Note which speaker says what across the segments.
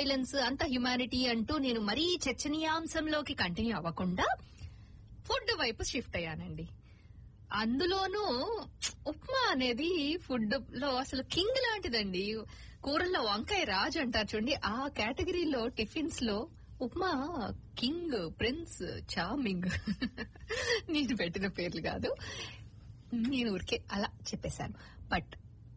Speaker 1: Violence, అంత humanity అంటూ నేను మరీ చర్చనీయాంశంలోకి కంటిన్యూ అవ్వకుండా ఫుడ్ వైపు షిఫ్ట్ అయ్యానండి. అందులోనూ ఉప్మా అనేది ఫుడ్ లో అసలు కింగ్ లాంటిదండి. కూరల్లో వంకాయ రాజు అంటారు చూడండి, ఆ కేటగిరీలో టిఫిన్స్ లో ఉప్మా కింగ్, ప్రిన్స్, చార్మింగ్. నేను పెట్టిన పేర్లు కాదు, నేను ఊరికే అలా చెప్పేశాను. బట్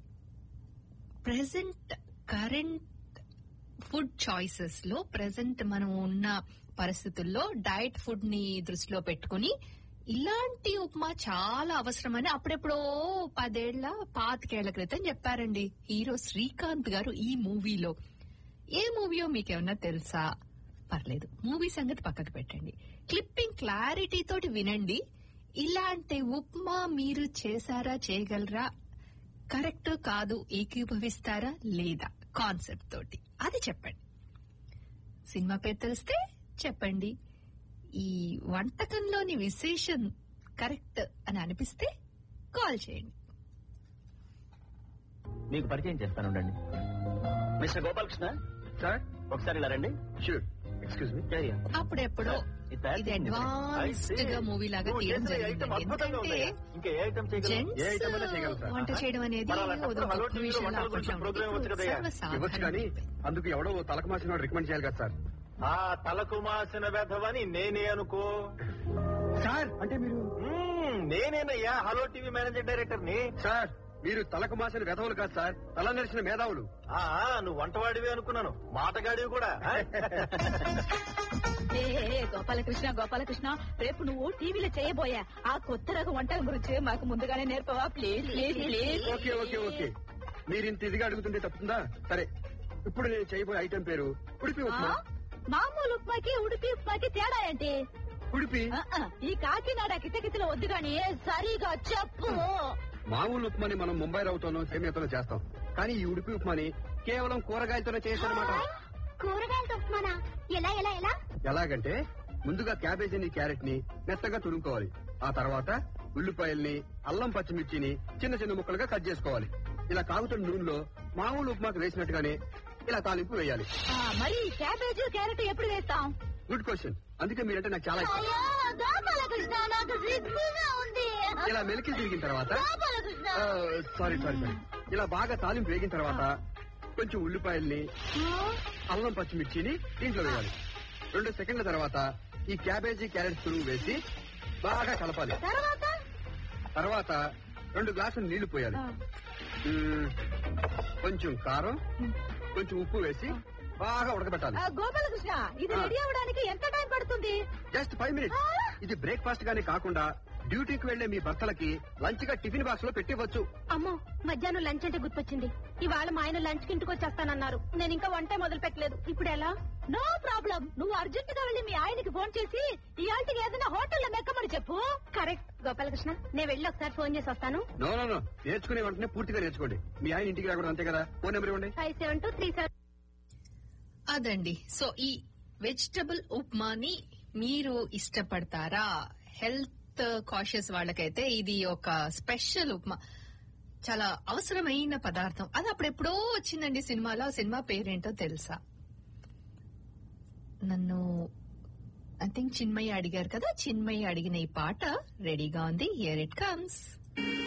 Speaker 1: కరెంట్ ఫుడ్ చాయిసెస్ లో మనం ఉన్న పరిస్థితుల్లో డైట్ ఫుడ్ ని దృష్టిలో పెట్టుకుని ఇలాంటి ఉప్మా చాలా అవసరమని అప్పుడెప్పుడో 10 ఏళ్ల క్రితం చెప్పారండి హీరో శ్రీకాంత్ గారు ఈ మూవీలో. ఏ మూవీయో మీకేమన్నా తెలుసా? పర్లేదు, మూవీ సంగతి పక్కకు పెట్టండి, క్లిప్పింగ్ క్లారిటీ తోటి వినండి. ఇలాంటి ఉప్మా మీరు చేశారా, చేయగలరా, కరెక్ట్ కాదు ఏకీభవిస్తారా లేదా కాన్సెప్ట్ తోటి అది చెప్పండి. సినిమా పేరు తెలిస్తే చెప్పండి. ఈ వంటకంలోని విశేషం కరెక్ట్ అని అనిపిస్తే కాల్ చేయండి.
Speaker 2: మీకు పరిచయం చేస్తాను ఉండండి. మిస్టర్ గోపాలకృష్ణ సార్, ఒకసారి ఇలా రండి. Sure, excuse me.
Speaker 1: అప్పుడెప్పుడో ఇది అడ్వాన్స్డ్ గా మూవీ లాగా తీయడం జరిగింది. ఎందుకంటే జెంట్స్ వంట చేయడం అనేది
Speaker 3: అందుకు ఎవడో తలకు మాసిన రికమెండ్ చేయాలి కదా సార్.
Speaker 4: ఆ తలకు మాసిన వెధవని నేనే అనుకో
Speaker 3: సార్. అంటే మీరు?
Speaker 4: నేనేనయ్యా హలో టీవీ మేనేజింగ్ డైరెక్టర్ ని.
Speaker 3: సార్, మీరు తలకు మాసిన వెధవులు కాదు సార్, తల నెరిసిన మేధావులు.
Speaker 4: నువ్వు వంటవాడివి అనుకున్నాను, మాటగాడివి కూడా.
Speaker 5: గోపాలకృష్ణ, రేపు నువ్వు టీవీలో చేయబోయా ఆ కొత్త రకం వంటల గురించి మాకు ముందుగానే నేర్పవా please please please.
Speaker 3: Okay okay okay, మీరు ఇంత ఇదిగా అడుగుతుంటే తప్పుతుందా? సరే, ఇప్పుడు నేను చేయబోయే ఐటెం పేరు ఉడిపి ఉప్మా.
Speaker 5: మామూలు ఉప్మాకి ఉడిపి ఉప్మాకి తేడా ఏంటి?
Speaker 3: ఉడిపి
Speaker 5: ఈ కాకినాడ కిటకితలో వద్దు గాని సరిగా చెప్పు.
Speaker 3: మామూలు ఉప్మాని మనం ముంబై రవ్వతోనూ సేమియాతోనూ చేస్తాం, కానీ ఈ ఉడిపి ఉప్మాని కేవలం కూరగాయలతోనే చేస్తారన్నమాట.
Speaker 5: కూరగాయలతో ఉప్మానా? ఎలా ఎలా ఎలా?
Speaker 3: ఎలాగంటే ముందుగా క్యాబేజీని, క్యారెట్ ని మెత్తగా తురుముకోవాలి. ఆ తర్వాత ఉల్లిపాయల్ని, అల్లం పచ్చిమిర్చిని చిన్న చిన్న ముక్కలుగా కట్ చేసుకోవాలి. ఇలా కాగుతున్న నూనెలో మామూలు ఉప్మాకు వేసినట్టుగానే ఇలా తాలింపు వేయాలి.
Speaker 5: మరి క్యాబేజీ, క్యారెట్ ఎప్పుడు వేస్తాం?
Speaker 3: గుడ్ క్వశ్చన్, అందుకే మీరంటే నాకు చాలా ఇష్టం. ఇలా మెలికి తిరిగిన తర్వాత సారీ ఇలా బాగా తాలింపు వేగిన తర్వాత కొంచెం ఉల్లిపాయల్ని, అల్లం పచ్చిమిర్చిని దీంట్లో వేయాలి. 2 సెకండ్ల తర్వాత ఈ క్యాబేజీ, క్యారెట్ తురుము వేసి బాగా కలపాలి. తర్వాత 2 గ్లాసులు నీళ్లు పోయాలి. కొంచెం కారం, కొంచెం ఉప్పు వేసి బాగా ఉడకబెట్టాలి.
Speaker 5: గోపాలకృష్ణ, ఇది రెడీ అవడానికి ఎంత టైం పడుతుంది?
Speaker 3: Just 5 minutes. ఇది బ్రేక్ఫాస్ట్ గానే కాకుండా డ్యూటీకి వెళ్లే మీ భర్తలకి లంచ్ గా టిఫిన్ బాక్స్ లో పెట్టివచ్చు.
Speaker 5: అమ్మో, మధ్యాహ్నం లంచ్ అంటే గుర్తొచ్చింది. ఇవాళ మా ఆయన లంచ్ కి ఇంటికి వచ్చేస్తానన్నారు. నేను ఇంకా వంట మొదలు పెట్టలేదు. ఇప్పుడు ఎలా? నో ప్రాబ్లం, నువ్వు అర్జెంట్ గా వెళ్లి మీ ఆయనకి ఫోన్ చేసి ఇయాల్టికి ఏదైనా హోటల్లో మెక్కమని చెప్పు. కరెక్ట్ గోపాలకృష్ణ, నేను వెళ్ళి ఒకసారి ఫోన్ చేసి వస్తాను.
Speaker 3: నో నేర్చుకునే వెంటనే పూర్తిగా నేర్చుకోండి. మీ ఆయన ఇంటికి రాకూడదు, అంతే కదా. ఫోన్ నెంబర్ ఇవ్వండి.
Speaker 5: 5723.
Speaker 1: అదండి. సో ఈ వెజిటబుల్ ఉప్మాని మీరు ఇష్టపడతారా? హెల్త్ కాషియస్ వాళ్ళకైతే ఇది ఒక స్పెషల్ ఉప్మా, చాలా అవసరమైన పదార్థం. అది అప్పుడెప్పుడో వచ్చిందండి సినిమాలో. ఆ సినిమా పేరేంటో తెలుసా? నన్ను ఐ థింక్ చిన్మయ్య అడిగారు కదా, చిన్మయ్య అడిగిన ఈ పాట రెడీగా ఉంది. Here it comes.